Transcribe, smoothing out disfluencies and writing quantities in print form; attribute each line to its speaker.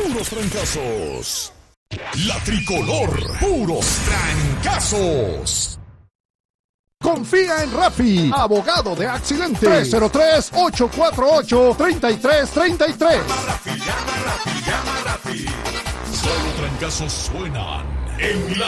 Speaker 1: puros trancazos. La Tricolor, puros trancazos.
Speaker 2: Confía en Rafi, abogado de accidentes. 303-848-3333.
Speaker 1: Llama Rafi. Solo trancazos suenan en la